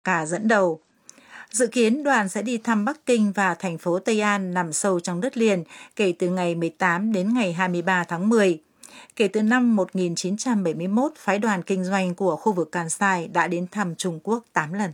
Cả dẫn đầu. Dự kiến đoàn sẽ đi thăm Bắc Kinh và thành phố Tây An nằm sâu trong đất liền kể từ ngày 18 đến ngày 23 tháng 10. Kể từ năm 1971, phái đoàn kinh doanh của khu vực Kansai đã đến thăm Trung Quốc 8 lần.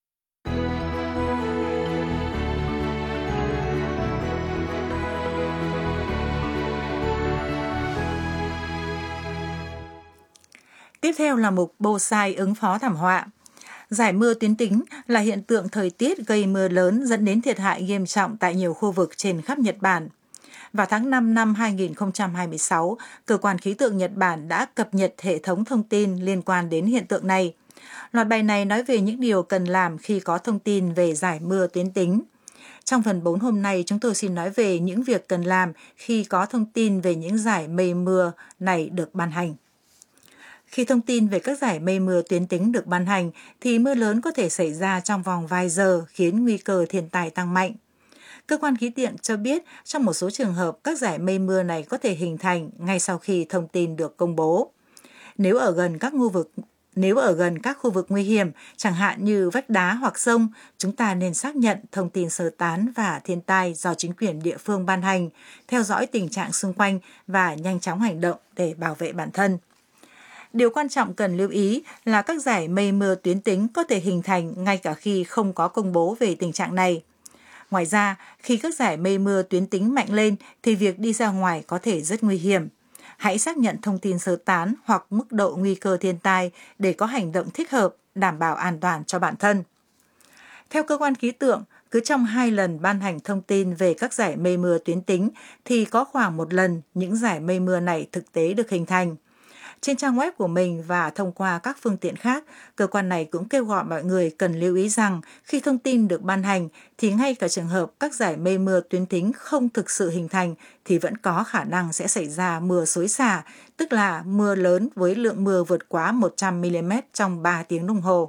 Tiếp theo là mục Bonsai ứng phó thảm họa. Giải mưa tuyến tính là hiện tượng thời tiết gây mưa lớn dẫn đến thiệt hại nghiêm trọng tại nhiều khu vực trên khắp Nhật Bản. Vào tháng 5 năm 2026, Cơ quan Khí tượng Nhật Bản đã cập nhật hệ thống thông tin liên quan đến hiện tượng này. Loạt bài này nói về những điều cần làm khi có thông tin về giải mưa tuyến tính. Trong phần 4 hôm nay, chúng tôi xin nói về những việc cần làm khi có thông tin về những giải mây mưa này được ban hành. Khi thông tin về các giải mây mưa tuyến tính được ban hành, thì mưa lớn có thể xảy ra trong vòng vài giờ, khiến nguy cơ thiên tai tăng mạnh. Cơ quan khí tượng cho biết, trong một số trường hợp, các giải mây mưa này có thể hình thành ngay sau khi thông tin được công bố. Nếu ở gần các khu vực nguy hiểm, chẳng hạn như vách đá hoặc sông, chúng ta nên xác nhận thông tin sơ tán và thiên tai do chính quyền địa phương ban hành, theo dõi tình trạng xung quanh và nhanh chóng hành động để bảo vệ bản thân. Điều quan trọng cần lưu ý là các giải mây mưa tuyến tính có thể hình thành ngay cả khi không có công bố về tình trạng này. Ngoài ra, khi các giải mây mưa tuyến tính mạnh lên thì việc đi ra ngoài có thể rất nguy hiểm. Hãy xác nhận thông tin sơ tán hoặc mức độ nguy cơ thiên tai để có hành động thích hợp, đảm bảo an toàn cho bản thân. Theo cơ quan khí tượng, cứ trong 2 lần ban hành thông tin về các giải mây mưa tuyến tính thì có khoảng 1 lần những giải mây mưa này thực tế được hình thành. Trên trang web của mình và thông qua các phương tiện khác, cơ quan này cũng kêu gọi mọi người cần lưu ý rằng khi thông tin được ban hành thì ngay cả trường hợp các giải mây mưa tuyến tính không thực sự hình thành thì vẫn có khả năng sẽ xảy ra mưa xối xả, tức là mưa lớn với lượng mưa vượt quá 100 mm trong 3 tiếng đồng hồ.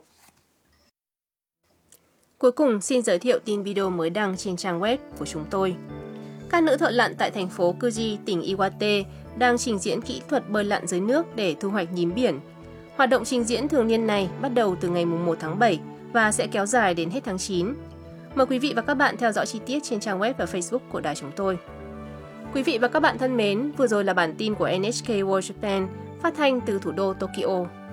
Cuối cùng, xin giới thiệu tin video mới đăng trên trang web của chúng tôi. Các nữ thợ lặn tại thành phố Kuji, tỉnh Iwate đang trình diễn kỹ thuật bơi lặn dưới nước để thu hoạch nhím biển. Hoạt động trình diễn thường niên này bắt đầu từ ngày 1 tháng 7 và sẽ kéo dài đến hết tháng 9. Mời quý vị và các bạn theo dõi chi tiết trên trang web và Facebook của đài chúng tôi. Quý vị và các bạn thân mến, vừa rồi là bản tin của NHK World Japan phát thanh từ thủ đô Tokyo.